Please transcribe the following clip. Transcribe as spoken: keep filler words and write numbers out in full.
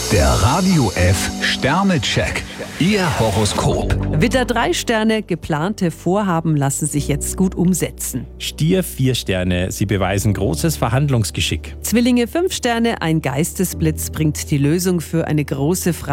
Der Radio F Sternecheck. Ihr Horoskop. Widder drei Sterne, geplante Vorhaben lassen sich jetzt gut umsetzen. Stier vier Sterne, Sie beweisen großes Verhandlungsgeschick. Zwillinge fünf Sterne, ein Geistesblitz bringt die Lösung für eine große Frage.